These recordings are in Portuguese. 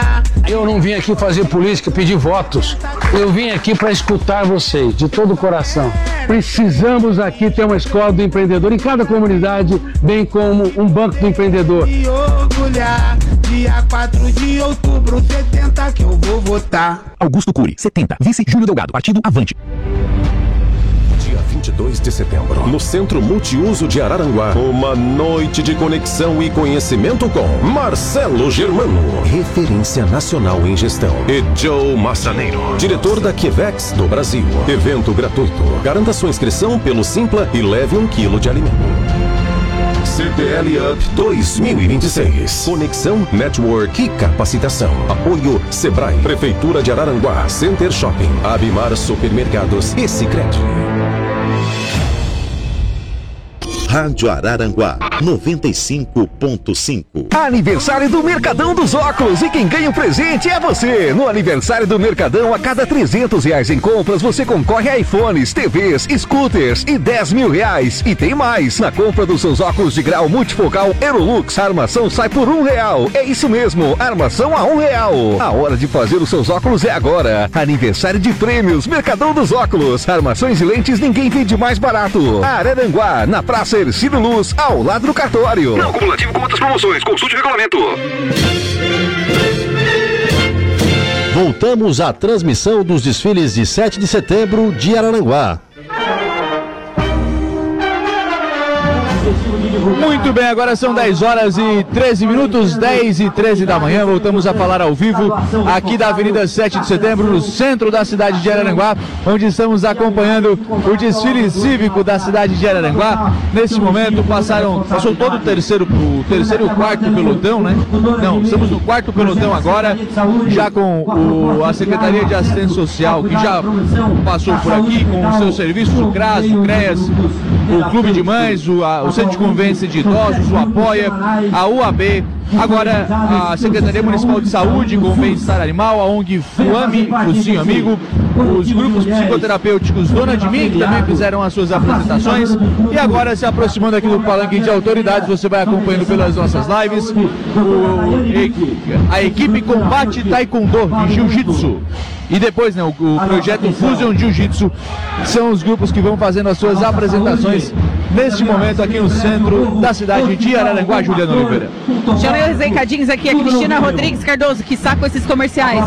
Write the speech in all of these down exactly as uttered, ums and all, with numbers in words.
Eu não vim aqui fazer política, pedir votos. Eu vim aqui para escutar vocês, de todo o coração. Precisamos aqui ter uma escola do empreendedor em cada comunidade, bem como um banco do empreendedor. E orgulhar, dia quatro de outubro, setenta que eu vou votar. Augusto Cury, setenta. Vice Júnior Delgado, Partido Avante. Dia vinte e dois de setembro, no Centro Multiuso de Araranguá, uma noite de conexão e conhecimento com Marcelo Germano, referência nacional em gestão, e Joe Massaneiro, diretor da Quevex do Brasil. Evento gratuito. Garanta sua inscrição pelo Simpla e leve um quilo de alimento. C P L Up dois mil e vinte e seis. Conexão, Network e Capacitação. Apoio Sebrae, Prefeitura de Araranguá, Center Shopping, Abimar Supermercados e Sicredi. Rádio Araranguá, noventa e cinco ponto cinco. Aniversário do Mercadão dos Óculos, e quem ganha o presente é você. No aniversário do Mercadão, a cada trezentos reais em compras, você concorre a iPhones, T Vs, scooters e dez mil reais. E tem mais, na compra dos seus óculos de grau multifocal Aerolux, a armação sai por um real. É isso mesmo, armação a um real. A hora de fazer os seus óculos é agora. Aniversário de prêmios, Mercadão dos Óculos. Armações e lentes ninguém vende mais barato. Araranguá, na Praça Ercílio Luz, ao lado do cartório. Não cumulativo com outras promoções. Consulte o regulamento. Voltamos à transmissão dos desfiles de sete de setembro de Araranguá. Muito bem, agora são dez horas e treze minutos, dez e treze da manhã. Voltamos a falar ao vivo aqui da Avenida sete de setembro, no centro da cidade de Araranguá, onde estamos acompanhando o desfile cívico da cidade de Araranguá. Neste momento passaram, passou todo o terceiro, o terceiro e o quarto pelotão, né? Não, estamos no quarto pelotão agora, já com o, a Secretaria de Assistência Social, que já passou por aqui com os seus serviços, o CRAS, o CREAS, o Clube de Mães, o, a, o Centro de Convivência de Idosos, o Apoia, a U A B, agora a Secretaria Municipal de Saúde com o Bem-Estar Animal, a ONG FUAMI, Focinho Amigo, os grupos psicoterapêuticos Dona de Mim, que também fizeram as suas apresentações, e agora se aproximando aqui do palanque de autoridades, você vai acompanhando pelas nossas lives, o, a equipe Combate Taekwondo de Jiu-Jitsu. E depois, né, o, o projeto Fusion Jiu-Jitsu são os grupos que vão fazendo as suas apresentações neste momento aqui no centro da cidade de Araranguá. Juliana Oliveira. Chamei os recadinhos aqui, a Cristina Rodrigues Cardoso, que saco esses comerciais.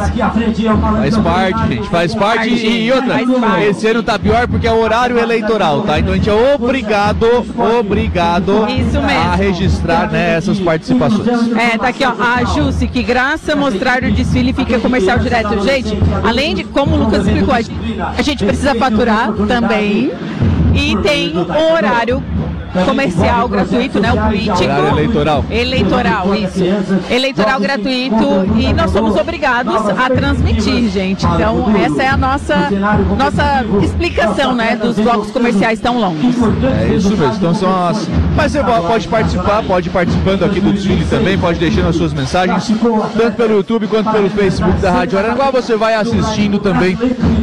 Faz parte, gente, faz parte. E outra, esse ano tá pior porque é o horário eleitoral, tá? Então a gente é obrigado, obrigado Isso mesmo. a registrar, né, essas participações. É, tá aqui, ó, a Jusce, que graça mostrar o desfile fica comercial direto. Gente, além de, como o Lucas explicou, a gente precisa faturar também. E tem um horário comercial gratuito, né? O político. Horário eleitoral. Eleitoral, isso. Eleitoral gratuito, e nós somos obrigados a transmitir, gente. Então, essa é a nossa, nossa explicação, né? Dos blocos comerciais tão longos. É isso mesmo. Então são as... Mas você pode participar, pode ir participando aqui do desfile também, pode deixando as suas mensagens, tanto pelo YouTube quanto pelo Facebook da Rádio Araranguá. Você vai assistindo também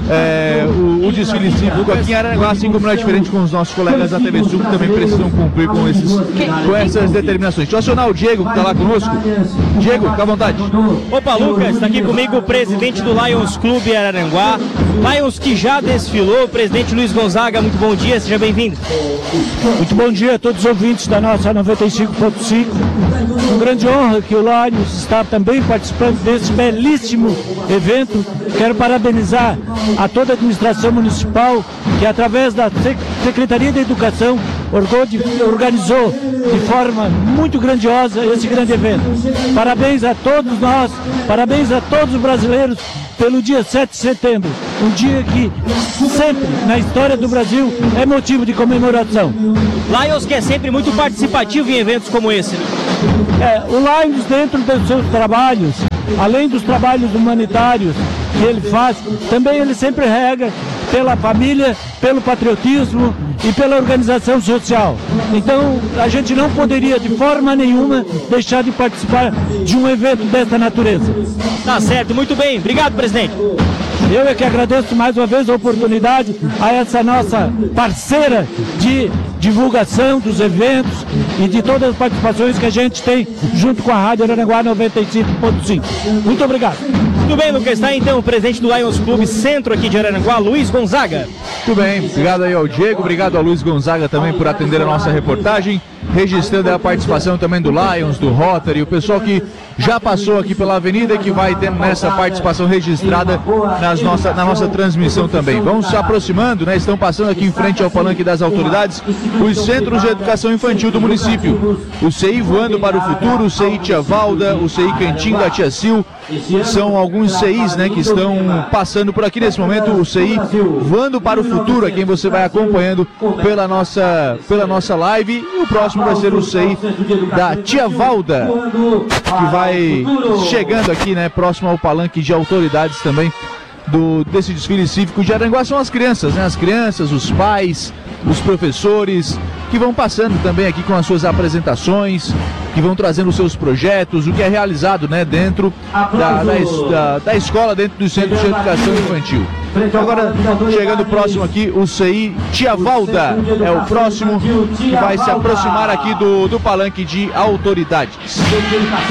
é, o, o desfile cívico aqui em Araranguá, assim como não é diferente com os nossos colegas da T V Sul, que também precisam cumprir com, esses, com essas determinações. Deixa eu acionar o Diego, que está lá conosco. Diego, fica à vontade. Opa, Lucas, está aqui comigo o presidente do Lions Clube Araranguá. Lions que já desfilou, o presidente Luiz Gonzaga, muito bom dia, seja bem-vindo. Muito bom dia a todos os ouvintes da nossa noventa e cinco ponto cinco. Uma grande honra que o Lions está também participando desse belíssimo evento. Quero parabenizar a toda a administração municipal, que através da Secretaria da Educação organizou de forma muito grandiosa esse grande evento. Parabéns a todos nós, parabéns a todos os brasileiros pelo dia sete de setembro, um dia que sempre na história do Brasil é motivo de comemoração. Lions que é sempre muito participativo em eventos como esse, né? É, o Lions, dentro dos seus trabalhos, além dos trabalhos humanitários que ele faz, também ele sempre rega pela família, pelo patriotismo e pela organização social. Então, a gente não poderia de forma nenhuma deixar de participar de um evento dessa natureza. Tá certo, muito bem. Obrigado, presidente. Eu é que agradeço mais uma vez a oportunidade a essa nossa parceira de divulgação dos eventos e de todas as participações que a gente tem junto com a Rádio Araranguá noventa e cinco ponto cinco. Muito obrigado. Tudo bem, Lucas? Está então o presidente do Lions Clube Centro aqui de Araranguá, Luiz Gonzaga. Muito bem, obrigado aí ao Diego, obrigado ao Luiz Gonzaga também por atender a nossa reportagem, registrando a participação também do Lions, do Rotary, o pessoal que já passou aqui pela avenida e que vai tendo nessa participação registrada nas nossa, na nossa transmissão também. Vamos se aproximando, né? Estão passando aqui em frente ao palanque das autoridades os Centros de Educação Infantil do município. O C I Voando para o Futuro, o C I Tia Valda, o C I Cantinho da Tia Sil, são alguns C Is, né, que estão passando por aqui nesse momento. O C I Voando para o Futuro, a quem você vai acompanhando pela nossa, pela nossa live, e o próximo vai ser o C I da Tia Valda, que vai chegando aqui, né, próximo ao palanque de autoridades também do, desse desfile cívico de Araranguá. São as crianças, né, as crianças, os pais, os professores, que vão passando também aqui com as suas apresentações, que vão trazendo os seus projetos, o que é realizado, né, dentro da, da, da, da escola, dentro dos centros de educação infantil. Agora, chegando próximo aqui, o C I Tia Valda é o próximo que vai se aproximar aqui do, do palanque de autoridades.